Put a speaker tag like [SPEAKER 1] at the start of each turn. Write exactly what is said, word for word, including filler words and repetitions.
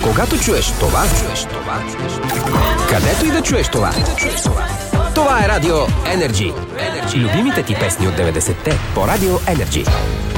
[SPEAKER 1] Когато чуеш това, чуеш това, където и да чуеш това, това е Радио Енерджи. Любимите ти песни от деветдесетте по Радио Енерджи.